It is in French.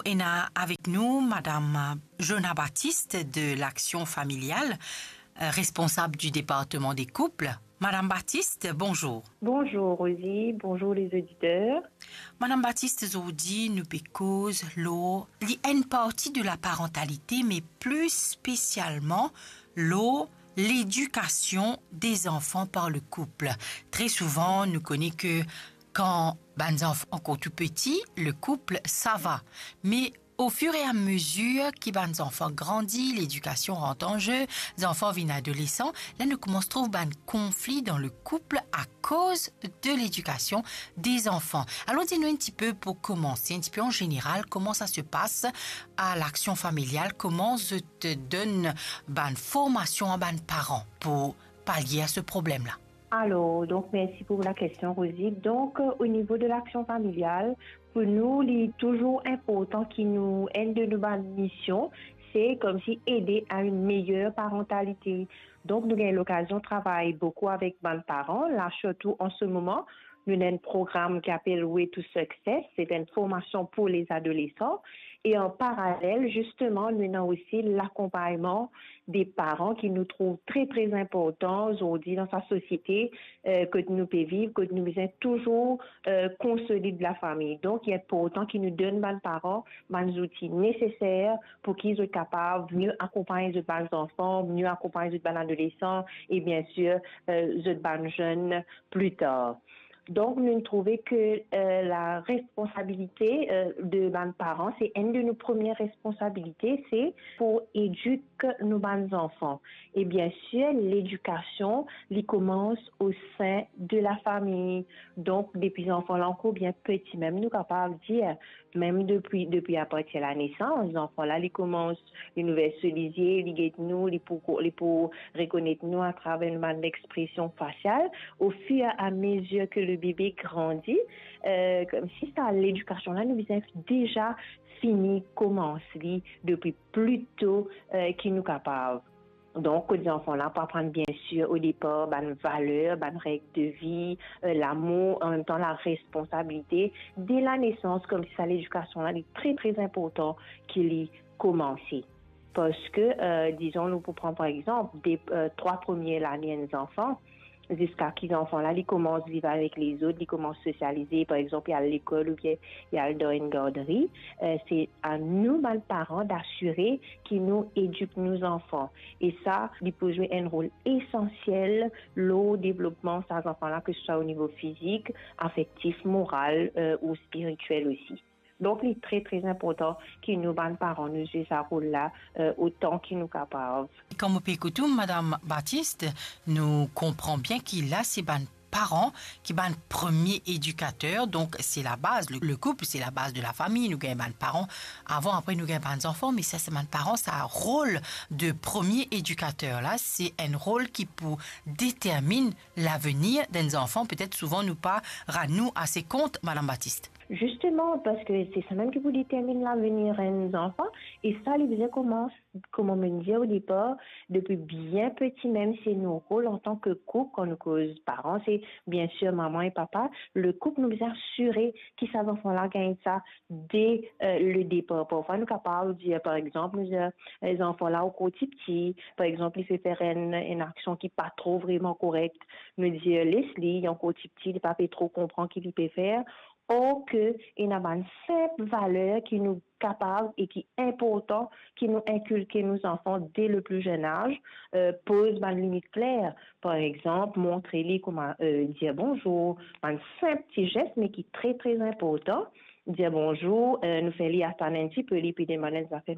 on a avec nous Madame Jona Baptiste de l'Action familiale, responsable du département des couples. Madame Baptiste, bonjour. Bonjour Rosie, bonjour les auditeurs. Madame Baptiste, aujourd'hui, nous cause l'eau, une partie de la parentalité, mais plus spécialement l'éducation des enfants par le couple. Très souvent, nous connaissons que quand les enfants sont encore tout petits, le couple, ça va. Mais au fur et à mesure que les enfants grandissent, l'éducation rentre en jeu, les enfants viennent adolescents, là, nous commençons à trouver un conflit dans le couple à cause de l'éducation des enfants. Alors, dis-nous un petit peu pour commencer, un petit peu en général, comment ça se passe à l'action familiale, comment je te donne une formation à les parents pour pallier à ce problème-là. Alors, donc merci pour la question Rosie. Donc, au niveau de l'action familiale, pour nous, il est toujours important qu'il nous aide de nos missions, c'est comme si aider à une meilleure parentalité. Donc, nous avons l'occasion de travailler beaucoup avec nos parents, là surtout en ce moment. Nous avons un programme qui s'appelle Way to Success, c'est une formation pour les adolescents. Et en parallèle, justement, nous avons aussi l'accompagnement des parents qui nous trouvent très, très important aujourd'hui dans sa société, que nous pouvons vivre, que nous besoin toujours consolider la famille. Donc, il est important qu'ils nous donnent, les parents, les outils nécessaires pour qu'ils soient capables de mieux accompagner les enfants, mieux accompagner les adolescents et bien sûr, les jeunes plus tard. Donc, nous trouvons que la responsabilité de nos parents, c'est une de nos premières responsabilités, c'est pour éduquer nos enfants. Et bien sûr, l'éducation, elle commence au sein de la famille. Donc, depuis les enfants là encore bien petits, même nous capables de dire, même depuis à partir de la naissance, les enfants là, ils commencent les nouvelles solicier, ils guettent nous, ils pour reconnaître nous à travers l'expression faciale. Au fur et à mesure que le bébé grandit, comme si ça, l'éducation là, nous avons déjà fini, commencé depuis plus tôt qu'il nous capable. Donc, les enfants-là, pour apprendre bien sûr au départ, valeurs, règles de vie, l'amour, en même temps la responsabilité. Dès la naissance, comme ça, l'éducation-là est très, très important qu'il y commence. Parce que, disons, nous pour prendre par exemple, des 3 premières années des enfants, jusqu'à qu'ils enfants là, ils commencent à vivre avec les autres, ils commencent à socialiser, par exemple, il y a l'école ou bien il y a dans une garderie. C'est à nous, les parents, d'assurer qu'ils nous éduquent nos enfants. Et ça, il peut jouer un rôle essentiel au développement de ces enfants-là, que ce soit au niveau physique, affectif, moral ou spirituel aussi. Donc, il est très, très important que nous, les parents, nous jouions ce rôle-là autant qu'ils nous capables. Comme on écoute, Madame Baptiste, nous comprenons bien qu'il a ces parents qui sont le premier éducateur, donc c'est la base, le couple c'est la base de la famille, nous avons des parents, avant, après nous avons des enfants, mais ça c'est des parents, c'est un rôle de premier éducateur, là, c'est un rôle qui pour détermine l'avenir des enfants, peut-être souvent nous pas nous assez compte, Madame Baptiste. Justement, parce que c'est ça même qui vous détermine l'avenir des enfants. Et ça, les faisait comment on me disait au départ, depuis bien petit, même c'est nos rôles en tant que couple, quand nous cause parents, c'est bien sûr maman et papa, le couple nous a assuré que ces enfants-là gagnent ça dès le départ. Parfois, nous sommes capables de dire, par exemple, les enfants-là au côté petit, par exemple, il fait faire une action qui n'est pas trop vraiment correcte, nous dire, Leslie, en côté petit, le papa trop comprend qu'il peut faire. Or que il y a une simple valeur qui nous capable et qui est important, qui nous inculque nos enfants dès le plus jeune âge, pose une limite claire. Par exemple, montrer-les comment dire bonjour, un simple petit geste, mais qui est très, très important. Dire bonjour, nous faire attendre un petit peu, puis demander des affaires